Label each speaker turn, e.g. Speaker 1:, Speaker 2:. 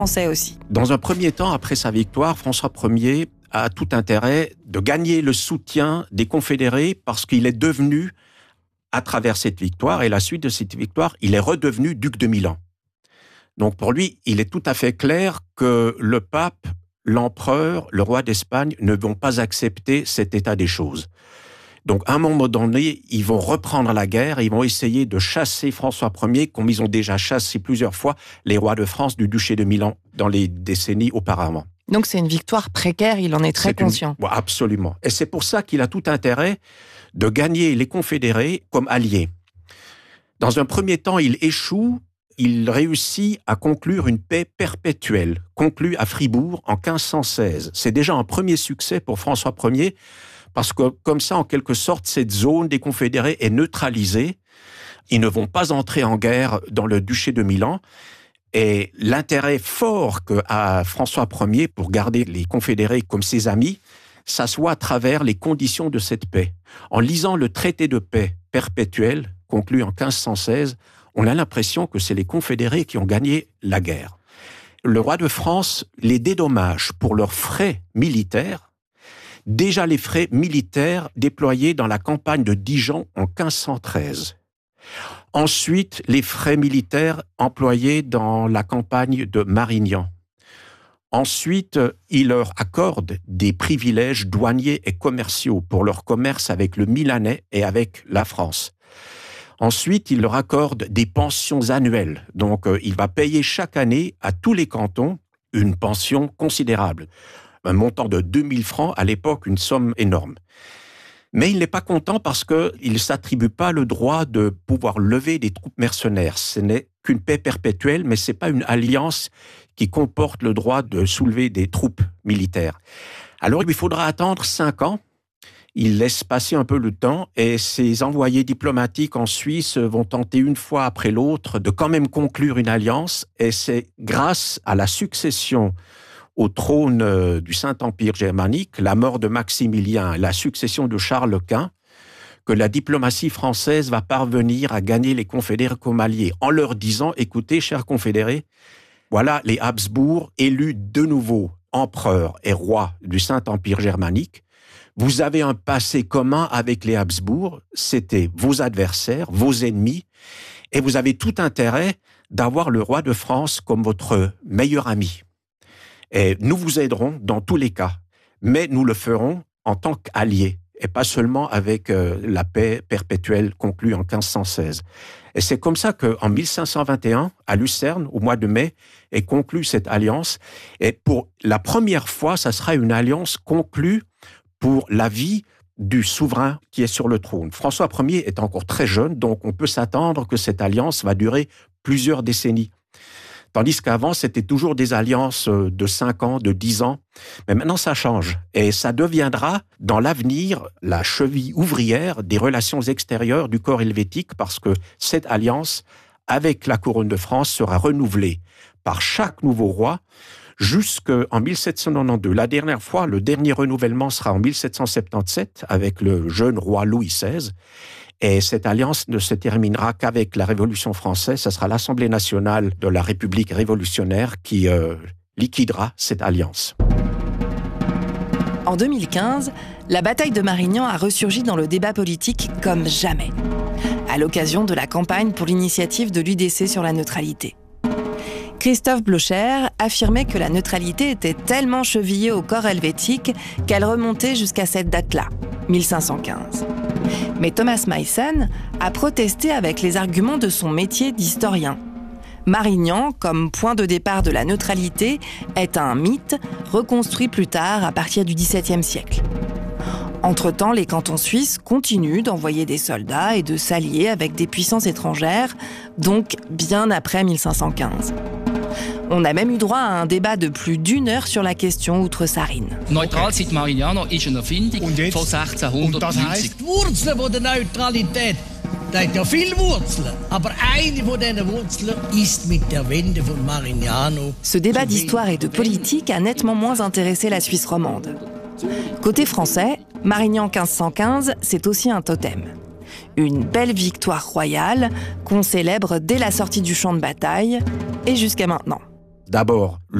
Speaker 1: Français aussi.
Speaker 2: Dans un premier temps, après sa victoire, François Ier a tout intérêt de gagner le soutien des confédérés parce qu'il est devenu, à travers cette victoire et la suite de cette victoire, il est redevenu duc de Milan. Donc pour lui, il est tout à fait clair que le pape, l'empereur, le roi d'Espagne ne vont pas accepter cet état des choses. Donc à un moment donné, ils vont reprendre la guerre et ils vont essayer de chasser François Ier, comme ils ont déjà chassé plusieurs fois les rois de France du duché de Milan dans les décennies auparavant.
Speaker 1: Donc c'est une victoire précaire, il en est très conscient.
Speaker 2: Oui, absolument. Et c'est pour ça qu'il a tout intérêt de gagner les confédérés comme alliés. Dans un premier temps, il échoue, il réussit à conclure une paix perpétuelle, conclue à Fribourg en 1516. C'est déjà un premier succès pour François Ier, parce que comme ça, en quelque sorte, cette zone des confédérés est neutralisée. Ils ne vont pas entrer en guerre dans le duché de Milan. Et l'intérêt fort qu'a François Ier pour garder les confédérés comme ses amis, ça se voit à travers les conditions de cette paix. En lisant le traité de paix perpétuel, conclu en 1516, on a l'impression que c'est les confédérés qui ont gagné la guerre. Le roi de France les dédommage pour leurs frais militaires, déjà les frais militaires déployés dans la campagne de Dijon en 1513. Ensuite, les frais militaires employés dans la campagne de Marignan. Ensuite, il leur accorde des privilèges douaniers et commerciaux pour leur commerce avec le Milanais et avec la France. Ensuite, il leur accorde des pensions annuelles. Donc, il va payer chaque année à tous les cantons une pension considérable. Un montant de 2000 francs, à l'époque, une somme énorme. Mais il n'est pas content parce qu'il ne s'attribue pas le droit de pouvoir lever des troupes mercenaires. Ce n'est qu'une paix perpétuelle, mais ce n'est pas une alliance qui comporte le droit de soulever des troupes militaires. Alors il faudra attendre 5 ans. Il laisse passer un peu le temps et ses envoyés diplomatiques en Suisse vont tenter une fois après l'autre de quand même conclure une alliance. Et c'est grâce à la succession au trône du Saint-Empire germanique, la mort de Maximilien et la succession de Charles Quint, que la diplomatie française va parvenir à gagner les confédérés comme alliés, en leur disant, écoutez, chers confédérés, voilà les Habsbourg élus de nouveau empereurs et rois du Saint-Empire germanique. Vous avez un passé commun avec les Habsbourg, c'était vos adversaires, vos ennemis, et vous avez tout intérêt d'avoir le roi de France comme votre meilleur ami. Et nous vous aiderons dans tous les cas, mais nous le ferons en tant qu'alliés, et pas seulement avec la paix perpétuelle conclue en 1516. Et c'est comme ça qu'en 1521, à Lucerne, au mois de mai, est conclue cette alliance. Et pour la première fois, ça sera une alliance conclue pour la vie du souverain qui est sur le trône. François Ier est encore très jeune, donc on peut s'attendre que cette alliance va durer plusieurs décennies. Tandis qu'avant, c'était toujours des alliances de 5 ans, de 10 ans. Mais maintenant, ça change. Et ça deviendra, dans l'avenir, la cheville ouvrière des relations extérieures du corps helvétique, parce que cette alliance, avec la couronne de France, sera renouvelée par chaque nouveau roi jusqu'en 1792. La dernière fois, le dernier renouvellement sera en 1777, avec le jeune roi Louis XVI. Et cette alliance ne se terminera qu'avec la Révolution française. Ce sera l'Assemblée nationale de la République révolutionnaire qui liquidera cette alliance.
Speaker 1: En 2015, la bataille de Marignan a ressurgi dans le débat politique comme jamais, à l'occasion de la campagne pour l'initiative de l'UDC sur la neutralité. Christophe Blocher affirmait que la neutralité était tellement chevillée au corps helvétique qu'elle remontait jusqu'à cette date-là, 1515. Mais Thomas Meissen a protesté avec les arguments de son métier d'historien. Marignan, comme point de départ de la neutralité, est un mythe reconstruit plus tard à partir du XVIIe siècle. Entre-temps, les cantons suisses continuent d'envoyer des soldats et de s'allier avec des puissances étrangères, donc bien après 1515. On a même eu droit à un débat de plus d'1 heure sur la question outre-sarine.
Speaker 3: Neutralzeit Marignano ist eine Erfindung von 1690.
Speaker 4: Die Wurzeln von der Neutralität, das hat ja viele Wurzeln. Aber eine von diesen Wurzeln ist mit der Wende von Marignano.
Speaker 1: Ce débat d'histoire et de politique a nettement moins intéressé la Suisse romande. Côté français, Marignan 1515, c'est aussi un totem. Une belle victoire royale qu'on célèbre dès la sortie du champ de bataille et jusqu'à maintenant.
Speaker 2: D'abord,